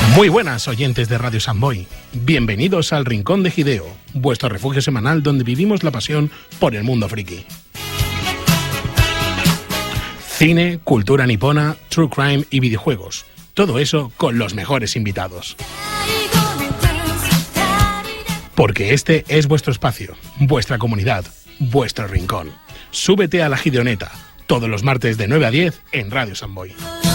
Muy buenas oyentes de Radio Samboy, bienvenidos al Rincón de Hideo, vuestro refugio semanal donde vivimos la pasión por el mundo friki. Cine, cultura nipona, true crime y videojuegos, todo eso con los mejores invitados. Porque este es vuestro espacio, vuestra comunidad, vuestro rincón. Súbete a la Gideoneta, todos los martes de 9 a 10 en Radio Samboy.